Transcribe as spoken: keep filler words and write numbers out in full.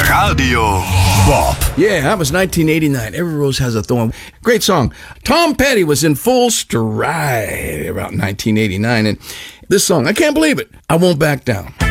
Radio Bop. Yeah, that was nineteen eighty-nine. Every Rose Has a Thorn. Great song. Tom Petty was in full stride around nineteen eighty-nine. And this song, I can't believe it. I Won't Back Down.